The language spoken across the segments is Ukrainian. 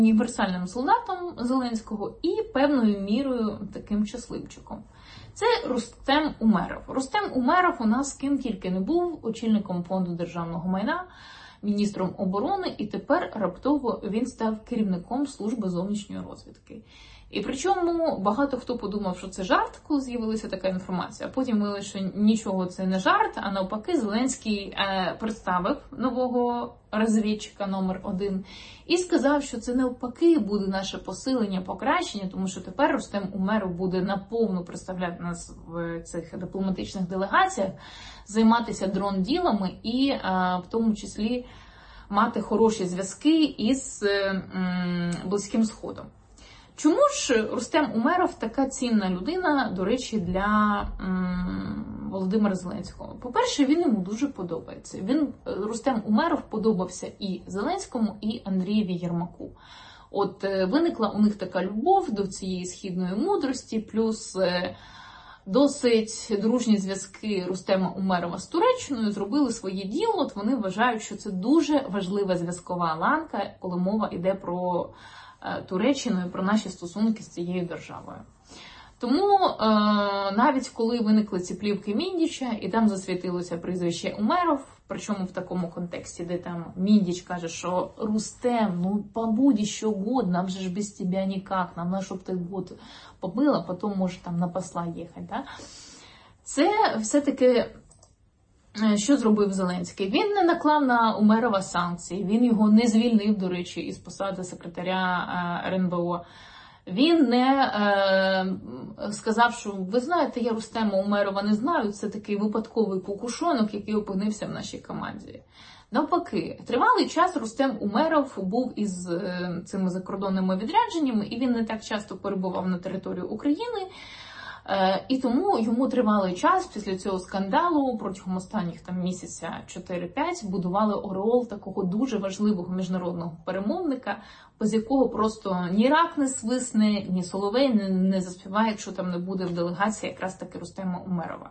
універсальним солдатом Зеленського і певною мірою таким щасливчиком. Це Рустем Умеров. Рустем Умеров у нас ким тільки не був, очільником Фонду державного майна, міністром оборони, і тепер раптово він став керівником служби зовнішньої розвідки. І причому багато хто подумав, що це жарт, коли з'явилася така інформація, а потім виявилося, що нічого це не жарт, а навпаки Зеленський представив нового розвідчика номер 1 і сказав, що це навпаки буде наше посилення, покращення, тому що тепер Рустем Умеров буде наповну представляти нас в цих дипломатичних делегаціях, займатися дрон-ділами і в тому числі мати хороші зв'язки із Близьким Сходом. Чому ж Рустем Умеров така цінна людина, до речі, для Володимира Зеленського? По-перше, він йому дуже подобається. Рустем Умеров подобався і Зеленському, і Андрієві Єрмаку. От виникла у них така любов до цієї східної мудрості, плюс досить дружні зв'язки Рустема Умерова з Туреччиною зробили своє діло. От вони вважають, що це дуже важлива зв'язкова ланка, коли мова йде про Туреччину і про наші стосунки з цією державою. Тому навіть коли виникли ці плівки Міндіча, і там засвітилося прізвище Умеров, причому в такому контексті, де там Міндіч каже, що Рустем, ну побудь що угодно, нам же ж без тебе ніяк, нам на щоб ти год побила, потім може там на посла їхати. Да? Це все-таки що зробив Зеленський? Він не наклав на Умерова санкції, він його не звільнив, до речі, із посади секретаря РНБО. Він не сказав, що, ви знаєте, я Рустема Умерова не знаю, це такий випадковий покушонок, який опинився в нашій команді. Навпаки, тривалий час Рустем Умеров був із цими закордонними відрядженнями, і він не так часто перебував на території України. І тому йому тривалий час після цього скандалу, протягом останніх місяця 4-5, будували ореол такого дуже важливого міжнародного перемовника, без якого просто ні рак не свисне, ні соловей не заспіває, якщо там не буде в делегації якраз таки Рустема Умерова.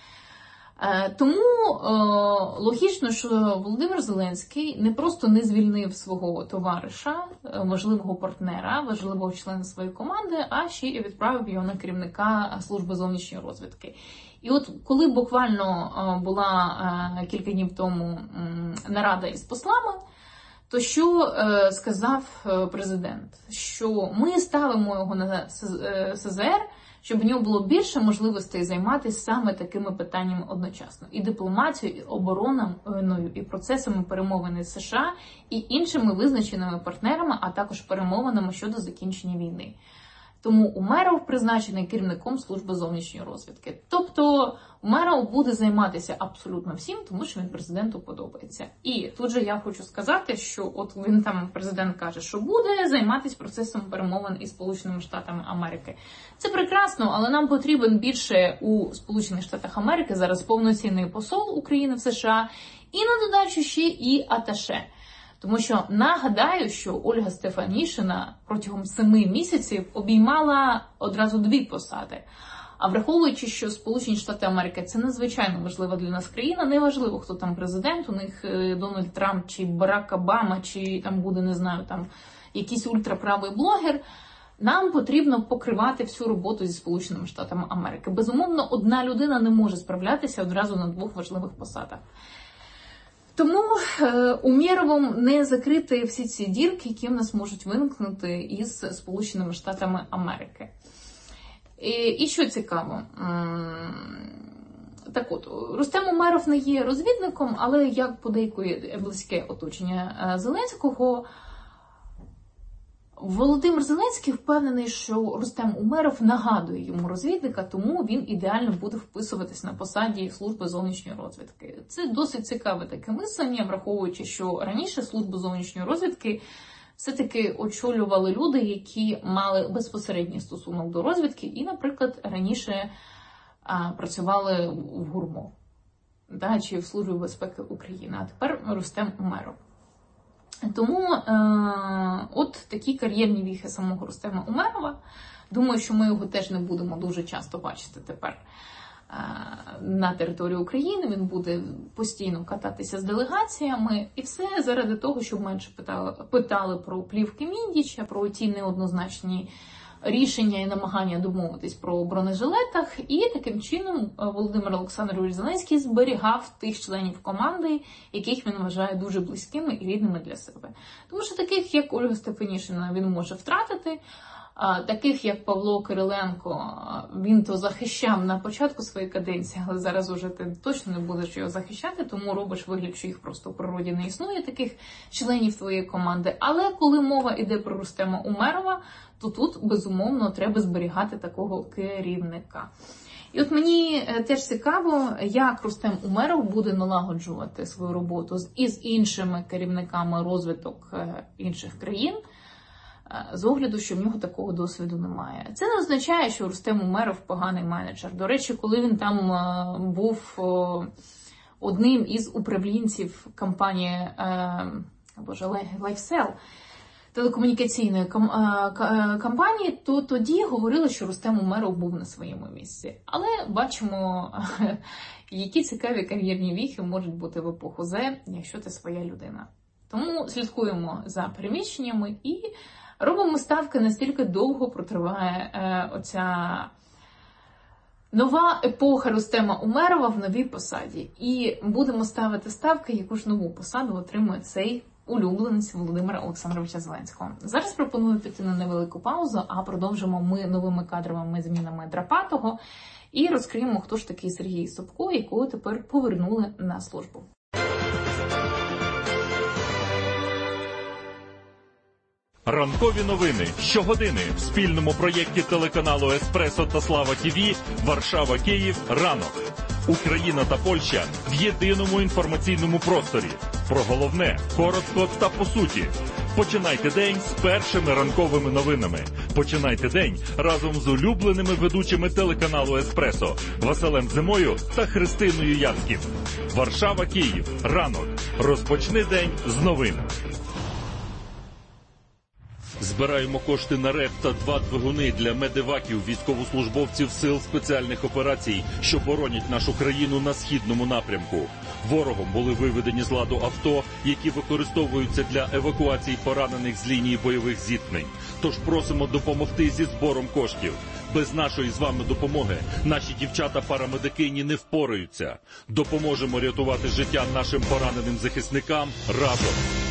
Тому логічно, що Володимир Зеленський не просто не звільнив свого товариша, важливого партнера, важливого члена своєї команди, а ще й відправив його на керівника служби зовнішньої розвідки. І от коли буквально була кілька днів тому нарада із послами, то що сказав президент? Що ми ставимо його на СЗР, щоб в нього було більше можливостей займатися саме такими питаннями одночасно. І дипломатією, і обороною, і процесами перемовин з США, і іншими визначеними партнерами, а також перемовинами щодо закінчення війни. Тому Умеров призначений керівником служби зовнішньої розвідки. Тобто Умеров буде займатися абсолютно всім, тому що він президенту подобається. І тут же я хочу сказати, що от він там, президент каже, що буде займатися процесом перемовин із Сполученими Штатами Америки. Це прекрасно, але нам потрібен більше у Сполучених Штатах Америки зараз повноцінний посол України в США і на додачу ще і аташе. Тому що нагадаю, що Ольга Стефанішина протягом 7 місяців обіймала одразу 2 посади. А враховуючи, що Сполучені Штати Америки – це надзвичайно важлива для нас країна, неважливо, хто там президент, у них Дональд Трамп, чи Барак Обама, чи там буде, не знаю, там якийсь ультраправий блогер, нам потрібно покривати всю роботу зі Сполученими Штатами Америки. Безумовно, одна людина не може справлятися одразу на 2 важливих посадах. Тому Умєровим не закрити всі ці дірки, які в нас можуть виникнути із Сполученими Штатами Америки. І що цікаво, так от, Рустем Умеров не є розвідником, але як подейкує близьке оточення Зеленського, Володимир Зеленський впевнений, що Рустем Умеров нагадує йому розвідника, тому він ідеально буде вписуватись на посаді служби зовнішньої розвідки. Це досить цікаве таке мислення, враховуючи, що раніше службу зовнішньої розвідки все-таки очолювали люди, які мали безпосередній стосунок до розвідки і, наприклад, раніше працювали в ГУРМО, чи в Службі безпеки України, а тепер Рустем Умеров. Тому от такі кар'єрні віхи самого Рустема Умерова. Думаю, що ми його теж не будемо дуже часто бачити тепер на територію України, він буде постійно кататися з делегаціями, і все заради того, щоб менше питали про плівки Міндіча, про ті неоднозначні рішення і намагання домовитись про бронежилетах, і таким чином Володимир Олександрович Зеленський зберігав тих членів команди, яких він вважає дуже близькими і рідними для себе. Тому що таких, як Ольга Стефанішина, він може втратити, таких, як Павло Кириленко, він то захищав на початку своєї каденції, але зараз уже ти точно не будеш його захищати, тому робиш вигляд, що їх просто в природі не існує, таких членів твоєї команди. Але коли мова йде про Рустема Умерова, то тут, безумовно, треба зберігати такого керівника. І от мені теж цікаво, як Рустем Умеров буде налагоджувати свою роботу із іншими керівниками розвиток інших країн, з огляду, що в нього такого досвіду немає. Це не означає, що Рустем Умеров поганий менеджер. До речі, коли він там був одним із управлінців компанії LifeSell, телекомунікаційної компанії, то тоді говорили, що Рустем Умеров був на своєму місці. Але бачимо, які цікаві кар'єрні віхи можуть бути в епоху Зе, якщо ти своя людина. Тому слідкуємо за переміщеннями і робимо ставки, настільки довго протриває оця нова епоха Рустема Умерова в новій посаді. І будемо ставити ставки, яку ж нову посаду отримує цей улюбленець Володимира Олександровича Зеленського. Зараз пропоную піти на невелику паузу, а продовжимо ми новими кадровими змінами Драпатого і розкриємо, хто ж такий Сергій Собко, якого тепер повернули на службу. Ранкові новини щогодини в спільному проєкті телеканалу «Еспресо» та «Слава ТІВІ» «Варшава-Київ. Ранок». Україна та Польща в єдиному інформаційному просторі. Про головне, коротко та по суті. Починайте день з першими ранковими новинами. Починайте день разом з улюбленими ведучими телеканалу «Еспресо» Василем Зимою та Христиною Яцьків. «Варшава-Київ. Ранок». Розпочни день з новин. Збираємо кошти на РЕП та 2 двигуни для медеваків, військовослужбовців сил спеціальних операцій, що боронять нашу країну на східному напрямку. Ворогом були виведені з ладу авто, які використовуються для евакуації поранених з лінії бойових зіткнень. Тож просимо допомогти зі збором коштів. Без нашої з вами допомоги наші дівчата-парамедикині не впораються. Допоможемо рятувати життя нашим пораненим захисникам разом.